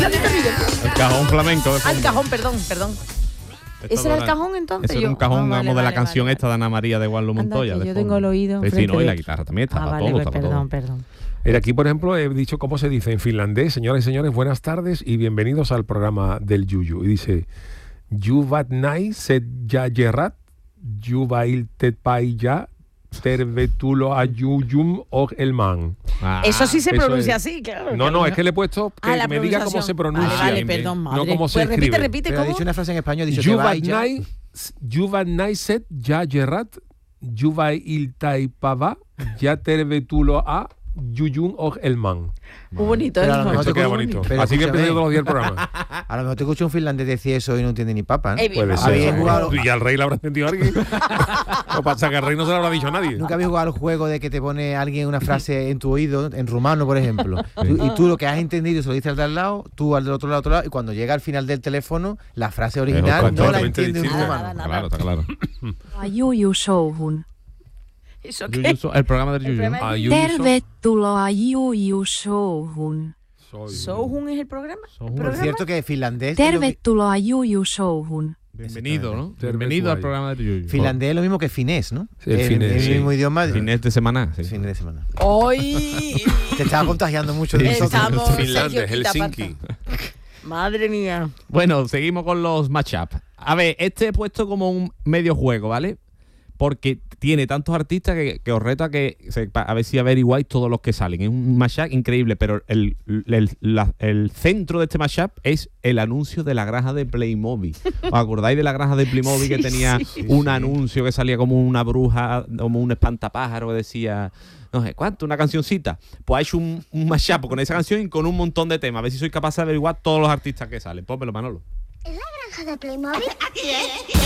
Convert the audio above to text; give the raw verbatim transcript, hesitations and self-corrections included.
El cajón flamenco. Al cajón, perdón, perdón. ¿Ese era el cajón entonces? Ese era un cajón, ah, vale, vamos, de vale, la canción vale. esta de Ana María de Guadalupe Montoya. Anda, de yo fondo. tengo el oído. Sí, sí, no, y la guitarra también estaba ah, vale, todo, pues, estaba perdón, todo. perdón. Mira, aquí, por ejemplo, he dicho cómo se dice en finlandés. Señoras y señores, buenas tardes y bienvenidos al programa del Yuyu. Y dice, Juvat nai set ya yerat, juvail tet paija, tervetulo ayuyum og el man. Ah, Eso sí se eso pronuncia es. así, claro. No, no, es que le he puesto que Ah, la me diga cómo se pronuncia. Vale, vale, perdón, madre. No cómo se pues repite, escribe. repite, Pero ha ¿cómo? dicho una frase en español, ha dicho que Juvat va y ya. nai, Juvat nai set ya yerat, juvail tai pava, ya tervetulo a yuyum og el man. Muy bonito, ¿eh? Pero a lo mejor Eso te queda escucho- bonito. pero Así que he escúchame. pedido todos los días el programa. A lo mejor te escucho un finlandés decir eso y no entiende ni papa, ¿no? Eh, Puede Ah, ser. bien jugado. Y al rey le habrá entendido alguien. O pasa que al rey no se lo habrá dicho a nadie. ¿Nunca habéis jugado al juego de que te pone alguien una frase en tu oído, en rumano, por ejemplo? Tú- y tú lo que has entendido se lo dices al de al lado, tú al del otro lado, otro lado, y cuando llega al final del teléfono, la frase original no la completamente entiende un distinta. rumano. Nada, nada. Claro, está claro. Juju-showhun. ¿Eso Yuyu qué? so- el programa del El Yuyu. programa Ah, del Yuyu so- Tervetuloa Juju-showhun. soy- ¿Sohun es el programa? Sohun. ¿El Por programa? cierto que finlandés... es lo mi- Tervetuloa Juju-showhun. Bienvenido, ¿no? Tervetuloa. Bienvenido al programa del Yuyu. Finlandés es lo mismo que finés, ¿no? Sí, el En- finés, en el sí. mismo idioma. Fines de semana. Sí. Fines de semana. Hoy Te estaba contagiando mucho de nosotros. estamos Finlandia, Sergio quita Helsinki. pata. Madre mía. Bueno, seguimos con los matchups. A ver, este he puesto como un medio juego, ¿vale? Porque tiene tantos artistas que, que os reto a que se- pa- a ver si averiguáis todos los que salen. Es un mashup increíble, pero el, el, la- el centro de este mashup es el anuncio de la granja de Playmobil. ¿Os acordáis de la granja de Playmobil que Sí, tenía sí. un anuncio que salía como una bruja, como un espantapájaro que decía, no sé cuánto, una cancioncita? Pues ha hecho un, un mashup con esa canción y con un montón de temas. A ver si sois capaces de averiguar todos los artistas que salen. Pónmelo, Manolo. ¿Es la granja de Playmobil?